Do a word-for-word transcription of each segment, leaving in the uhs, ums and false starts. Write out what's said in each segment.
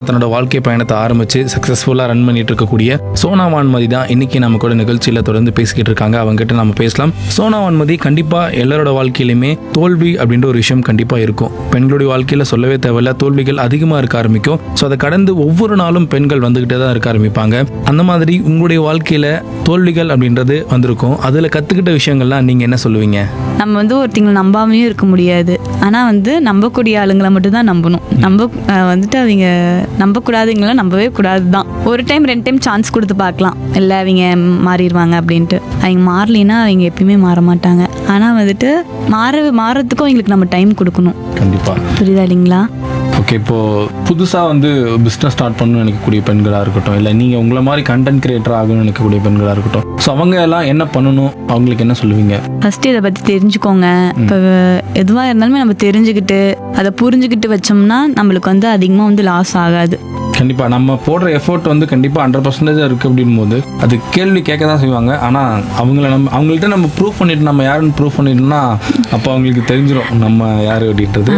தன்னோட வாழ்க்கை பயணத்தை ஆரம்பிச்சு சக்ஸஸ்ஃபுல்லாக ரன் பண்ணிட்டு இருக்கக்கூடிய சோனா வான்மதி தான் இன்னைக்கு நம்ம கூட நிகழ்ச்சியில் தொடர்ந்து பேசிக்கிட்டு இருக்காங்க. அவங்க கிட்ட நம்ம பேசலாம். சோனா வான்மதி, கண்டிப்பாக எல்லாரோட வாழ்க்கையிலுமே தோல்வி அப்படின்ற ஒரு விஷயம் கண்டிப்பாக இருக்கும். பெண்களுடைய வாழ்க்கையில் சொல்லவே தேவையில்ல, தோல்விகள் அதிகமாக இருக்க ஆரம்பிக்கும். ஸோ அதை கடந்து ஒவ்வொரு நாளும் பெண்கள் வந்துகிட்டே தான் இருக்க ஆரம்பிப்பாங்க. அந்த மாதிரி உங்களுடைய வாழ்க்கையில் தோல்விகள் அப்படின்றது வந்திருக்கும். அதில் கற்றுக்கிட்ட விஷயங்கள்லாம் நீங்கள் என்ன சொல்லுவீங்க? நம்ம வந்து ஒருத்தங்களை நம்பாமையும் இருக்க முடியாது. ஆனால் வந்து நம்பக்கூடிய ஆளுங்களை மட்டும்தான் நம்பணும். நம்ப அஹ் வந்துட்டு அவங்க நம்பக்கூடாதுங்களா நம்பவே கூடாது தான். ஒரு டைம் ரெண்டு டைம் சான்ஸ் கொடுத்து பார்க்கலாம், இல்லை அவங்க மாறிடுவாங்க அப்படின்ட்டு. அவங்க மாறலின்னா அவங்க எப்பயுமே மாற மாட்டாங்க. ஆனால் வந்துட்டு மாற மாறத்துக்கும் அவங்களுக்கு நம்ம டைம் கொடுக்கணும். கண்டிப்பாக. புரியுதா இல்லைங்களா? ஓகே, இப்போது புதுசாக வந்து பிஸ்னஸ் ஸ்டார்ட் பண்ணணும்னு நினைக்கக்கூடிய பெண்களாக இருக்கட்டும், இல்லை நீங்கள் உங்களை மாதிரி கண்டென்ட் கிரியேட்டர் ஆகணும்னு நினைக்கக்கூடிய பெண்களாக இருக்கட்டும், ஸோ அவங்க எல்லாம் என்ன பண்ணணும், அவங்களுக்கு என்ன சொல்லுவீங்க? ஃபஸ்ட்டு இதை பற்றி தெரிஞ்சுக்கோங்க. இப்போ எதுவாக இருந்தாலுமே நம்ம தெரிஞ்சுக்கிட்டு அதை புரிஞ்சுக்கிட்டு வச்சோம்னா நம்மளுக்கு வந்து அதிகமாக வந்து லாஸ் ஆகாது. கண்டிப்பாக நம்ம போடுற எஃபோர்ட் வந்து கண்டிப்பாக ஹண்ட்ரட் பர்சன்டேஜாக இருக்குது அப்படின் போது அது கேள்வி கேட்க தான் செய்வாங்க. ஆனால் அவங்கள நம்ம அவங்கள்ட்ட நம்ம ப்ரூவ் பண்ணிட்டு நம்ம யாருன்னு ப்ரூவ் பண்ணிட்டோம்னா அப்போ அவங்களுக்கு தெரிஞ்சிடும் நம்ம யார் அப்படின்றது.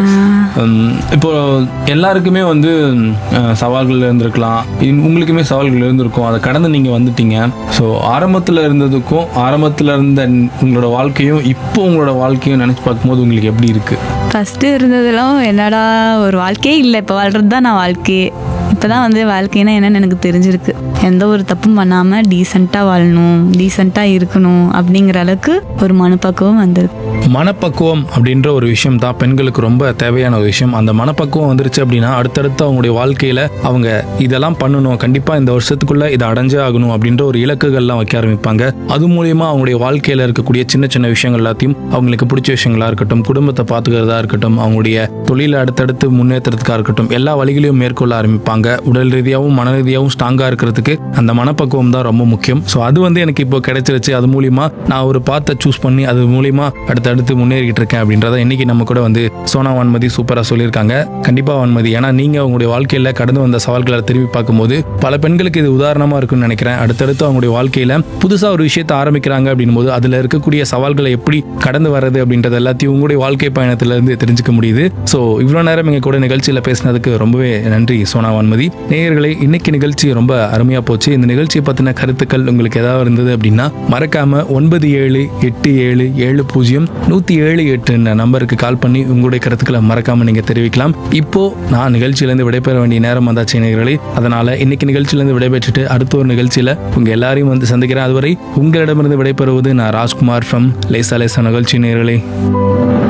இப்போ எல்லாருக்குமே வந்து சவால்கள் இருந்திருக்கலாம், உங்களுக்குமே சவால்கள் இருந்திருக்கும். அதை கடந்து நீங்கள் வந்துட்டீங்க. ஸோ ஆரம்பத்தில் இருந்ததுக்கும் ஆரம்பத்தில் இருந்த உங்களோட வாழ்க்கையும் இப்போ உங்களோட வாழ்க்கையும் நினச்சி பார்க்கும்போது உங்களுக்கு எப்படி இருக்குது? ஃபஸ்ட்டு இருந்ததெல்லாம் என்னடா ஒரு வாழ்க்கையே இல்லை, இப்போ வாழ்கிறது தான் நான் வாழ்க்கையே. இப்போ தான் வந்து வாழ்க்கைன்னா என்னன்னு எனக்கு தெரிஞ்சிருக்கு. எந்த ஒரு தப்பும் பண்ணாமல் டீசெண்டாக வாழணும், டீசெண்டாக இருக்கணும் அப்படிங்கிற அளவுக்கு ஒரு மனப்பக்குவம் வந்திருக்கு. மனப்பக்குவம் அப்படின்ற ஒரு விஷயம் தான் பெண்களுக்கு ரொம்ப தேவையான ஒரு விஷயம். அந்த மனப்பக்குவம் வந்துருச்சு அப்படின்னா அடுத்தடுத்து அவங்களுடைய வாழ்க்கையில் அவங்க இதெல்லாம் பண்ணணும், கண்டிப்பாக இந்த வருஷத்துக்குள்ளே இதை அடைஞ்சே ஆகணும் அப்படின்ற ஒரு இலக்குகள்லாம் வைக்க ஆரம்பிப்பாங்க. அது மூலியமாக அவங்களுடைய வாழ்க்கையில் இருக்கக்கூடிய சின்ன சின்ன விஷயங்கள் எல்லாத்தையும் அவங்களுக்கு பிடிச்ச விஷயங்களா இருக்கட்டும், குடும்பத்தை பார்த்துக்கிறதா இருக்கட்டும், அவங்களுடைய தொழிலை அடுத்தடுத்து முன்னேற்றத்துக்காக இருக்கட்டும், எல்லா வழிகளையும் மேற்கொள்ள ஆரம்பிப்பாங்க. உடல் ரீதியாகவும் மன ரீதியாகவும் ஸ்ட்ராங்காக இருக்கிறதுக்கு அந்த மனப்பக்குவம் தான் ரொம்ப முக்கியம். ஸோ அது வந்து எனக்கு இப்போ கிடைச்சிருச்சு. அது மூலியமா நான் ஒரு பாத்தை சூஸ் பண்ணி அது மூலியமா அடுத்தடுத்து முன்னேறிக்கிட்டு இருக்கேன் அப்படின்றத இன்னைக்கு நம்ம கூட வந்து சோனா வான்மதி சூப்பராக சொல்லியிருக்காங்க. கண்டிப்பாக வான்மதி, ஏன்னா நீங்கள் உங்களுடைய வாழ்க்கையில் கடந்து வந்த சவால்களை திரும்பி பார்க்கும்போது பல பெண்களுக்கு இது உதாரணமாக இருக்குன்னு நினைக்கிறேன். அடுத்தடுத்து அவங்களுடைய வாழ்க்கையில் புதுசாக ஒரு விஷயத்தை ஆரம்பிக்கிறாங்க அப்படின் போது அதில் இருக்கக்கூடிய சவால்களை எப்படி கடந்து வர்றது அப்படின்றது எல்லாத்தையும் உங்களுடைய வாழ்க்கை பயணத்திலிருந்து தெரிஞ்சுக்க முடியுது. ஸோ இவ்வளோ நேரம் எங்கள் கூட நிகழ்ச்சியில் பேசினதுக்கு ரொம்பவே நன்றி சோனா வான்மதி. நேயர்களே, இன்னைக்கு நிகழ்ச்சி ரொம்ப அருமையாக போச்சு. இந்த நிகழ்ச்சியை பற்றின கருத்துக்கள் உங்களுக்கு ஏதாவது இருந்தது அப்படின்னா மறக்காம ஒன்பது ஏழு எட்டு ஏழு ஏழு பூஜ்ஜியம் நூற்றி ஏழு எட்டு நம்பருக்கு கால் பண்ணி உங்களுடைய கருத்துக்களை மறக்காம நீங்கள் தெரிவிக்கலாம். இப்போ நான் நிகழ்ச்சியிலேருந்து விடைபெற வேண்டிய நேரம் வந்தாச்சு நேயர்களே. அதனால இன்னைக்கு நிகழ்ச்சியிலேருந்து விடைபெற்றுட்டு அடுத்த ஒரு நிகழ்ச்சியில் உங்கள் எல்லாரையும் வந்து சந்திக்கிறேன். அதுவரை உங்களிடமிருந்து விடைபெறுவது நான் ராஜ்குமார் ஃப்ரம் லேசா லேசா நிகழ்ச்சி நேயர்களே.